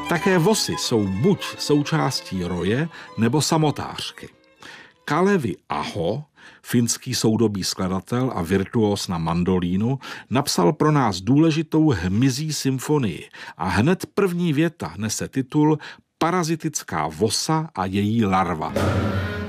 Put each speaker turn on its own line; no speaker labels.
Také vosy jsou buď součástí roje, nebo samotářky. Kalevi Aho, finský soudobý skladatel a virtuós na mandolínu, napsal pro nás důležitou hmyzí symfonii a hned první věta nese titul Parazitická vosa a její larva.